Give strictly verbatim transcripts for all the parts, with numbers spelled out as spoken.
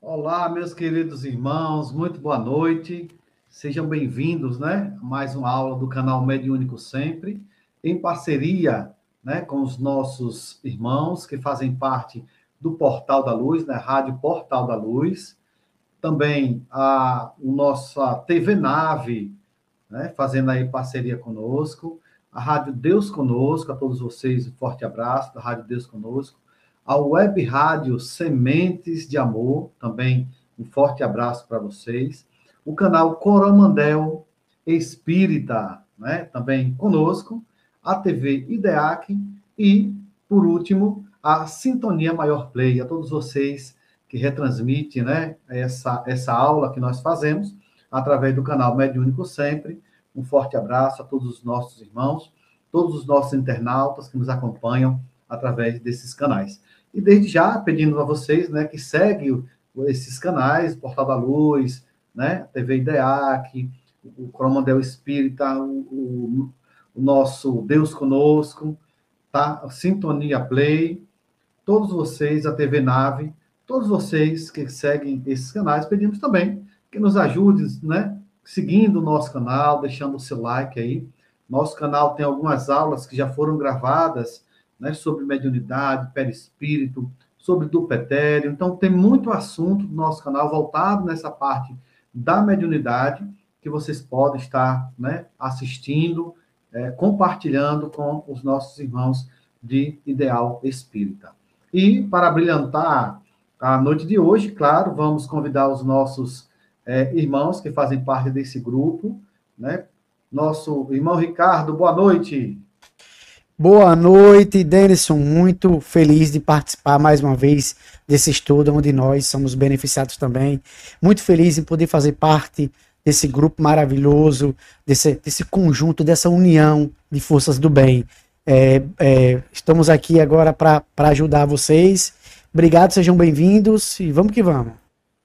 Olá, meus queridos irmãos, muito boa noite. Sejam bem-vindos, né, a mais uma aula do canal Mediúnico Sempre, em parceria, né, com os nossos irmãos que fazem parte do Portal da Luz, né, Rádio Portal da Luz, também a, a nossa T V Nave, né, fazendo aí parceria conosco, a Rádio Deus Conosco, a todos vocês, um forte abraço da Rádio Deus Conosco, a Web Rádio Sementes de Amor, também um forte abraço para vocês, o canal Coromandel Espírita, né, também conosco, a T V IDEAC e, por último, a Sintonia Maior Play, a todos vocês que retransmitem, né, essa, essa aula que nós fazemos, através do canal Mediúnico Sempre. Um forte abraço a todos os nossos irmãos, todos os nossos internautas que nos acompanham através desses canais. E desde já, pedindo a vocês, né, que seguem esses canais, Portal da Luz, né, T V IDEAC, o Coromandel Espírita, o, o, o nosso Deus Conosco, tá? Sintonia Play, todos vocês, a T V Nave, todos vocês que seguem esses canais, pedimos também que nos ajudem, né, seguindo o nosso canal, deixando o seu like aí. Nosso canal tem algumas aulas que já foram gravadas, né, sobre mediunidade, perispírito, sobre duplo etéreo. Então, tem muito assunto do nosso canal voltado nessa parte da mediunidade que vocês podem estar, né, assistindo, é, compartilhando com os nossos irmãos de Ideal Espírita. E, para brilhantar a noite de hoje, claro, vamos convidar os nossos é, irmãos que fazem parte desse grupo, né? Nosso irmão Ricardo, boa noite. Boa noite, Denison. Muito feliz de participar mais uma vez desse estudo, onde nós somos beneficiados também. Muito feliz em poder fazer parte desse grupo maravilhoso, desse, desse conjunto, dessa união de forças do bem. É, é, estamos aqui agora para ajudar vocês. Obrigado, sejam bem-vindos e vamos que vamos.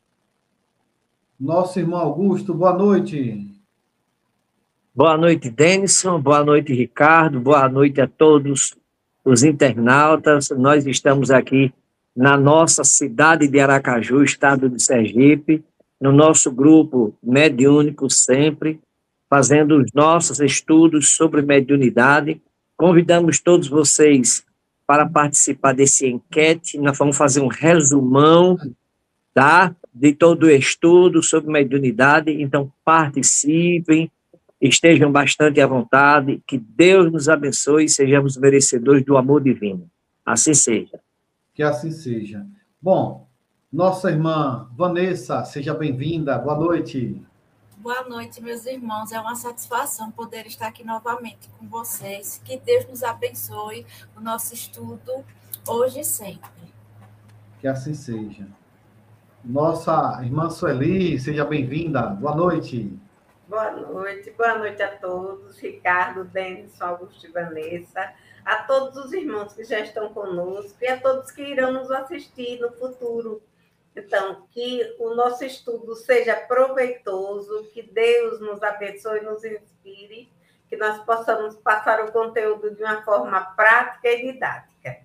Nosso irmão Augusto, boa noite. Boa noite, Denison. Boa noite, Ricardo. Boa noite a todos os internautas. Nós estamos aqui na nossa cidade de Aracaju, estado de Sergipe, no nosso grupo Mediúnico Sempre, fazendo os nossos estudos sobre mediunidade. Convidamos todos vocês para participar desse enquete. Nós vamos fazer um resumão, tá, de todo o estudo sobre mediunidade. Então, participem. Estejam bastante à vontade, que Deus nos abençoe e sejamos merecedores do amor divino. Assim seja. Que assim seja. Bom, nossa irmã Vanessa, seja bem-vinda. Boa noite. Boa noite, meus irmãos. É uma satisfação poder estar aqui novamente com vocês. Que Deus nos abençoe o nosso estudo hoje e sempre. Que assim seja. Nossa irmã Sueli, seja bem-vinda. Boa noite. Boa noite, boa noite a todos, Ricardo, Denison, Augusto e Vanessa, a todos os irmãos que já estão conosco e a todos que irão nos assistir no futuro. Então, que o nosso estudo seja proveitoso, que Deus nos abençoe, nos inspire, que nós possamos passar o conteúdo de uma forma prática e didática.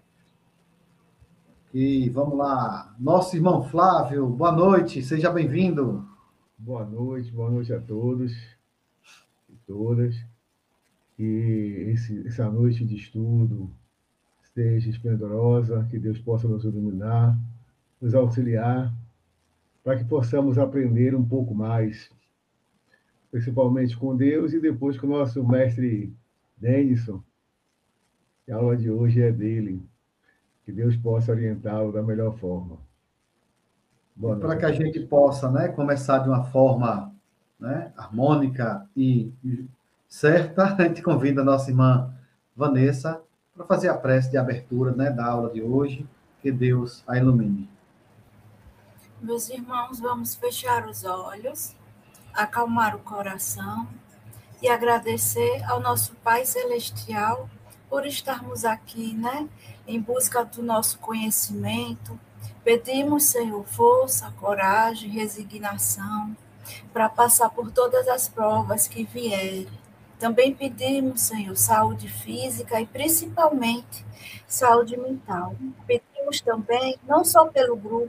E vamos lá, nosso irmão Flávio, boa noite, seja bem-vindo. Boa noite, boa noite a todos e todas. Que esse, essa noite de estudo seja esplendorosa, que Deus possa nos iluminar, nos auxiliar, para que possamos aprender um pouco mais, principalmente com Deus e depois com o nosso mestre Denison. A aula de hoje é dele. Que Deus possa orientá-lo da melhor forma. Para que a gente possa, né, começar de uma forma, né, harmônica e certa, a gente convida a nossa irmã Vanessa para fazer a prece de abertura, né, da aula de hoje. Que Deus a ilumine. Meus irmãos, vamos fechar os olhos, acalmar o coração e agradecer ao nosso Pai Celestial por estarmos aqui, né, em busca do nosso conhecimento. Pedimos, Senhor, força, coragem, resignação para passar por todas as provas que vierem. Também pedimos, Senhor, saúde física e principalmente saúde mental. Pedimos também, não só pelo grupo,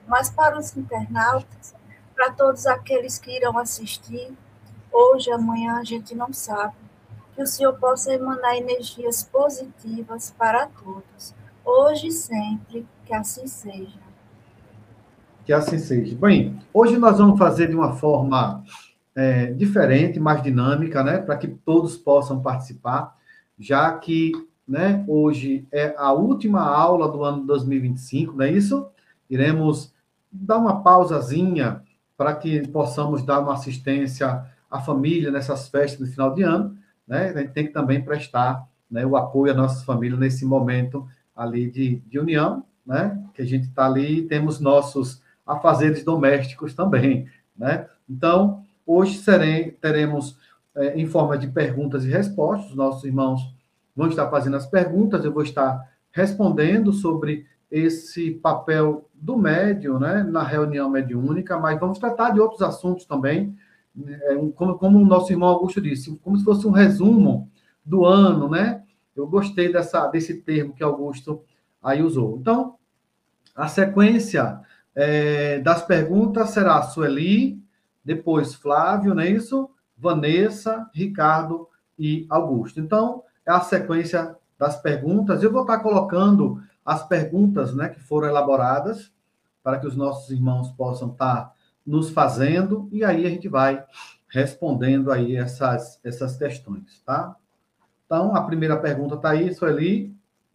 Mas para os internautas, para todos aqueles que irão assistir, hoje, amanhã, a gente não sabe, que o Senhor possa emanar energias positivas para todos, hoje e sempre, que assim seja. Que assim seja. Bem, hoje nós vamos fazer de uma forma é, diferente, mais dinâmica, né, para que todos possam participar, já que, né, hoje é a última aula do ano dois mil e vinte e cinco, não é isso? Iremos dar uma pausazinha para que possamos dar uma assistência à família nessas festas de final de ano, né? A gente tem que também prestar, né, o apoio às nossas famílias nesse momento ali de, de união, né? Que a gente está ali e temos nossos afazeres domésticos também, né? Então, hoje serem, teremos, é, em forma de perguntas e respostas, os nossos irmãos vão estar fazendo as perguntas, eu vou estar respondendo sobre esse papel do médium, né, na reunião mediúnica, mas vamos tratar de outros assuntos também, é, como, como o nosso irmão Augusto disse, como se fosse um resumo do ano, né? Eu gostei dessa, desse termo que Augusto aí usou. Então, a sequência é, das perguntas será Sueli, depois Flávio, não é isso? Vanessa, Ricardo e Augusto. Então, é a sequência das perguntas. Eu vou estar colocando as perguntas, né, que foram elaboradas para que os nossos irmãos possam estar nos fazendo e aí a gente vai respondendo aí essas, essas questões, tá? Então, a primeira pergunta está aí, Sueli.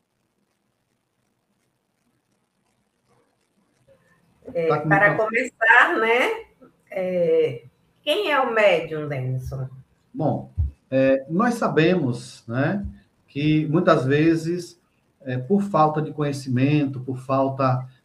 É, tá para começar, né? É, quem é o médium, Denison? Bom, é, nós sabemos, né, que muitas vezes, é, por falta de conhecimento, por falta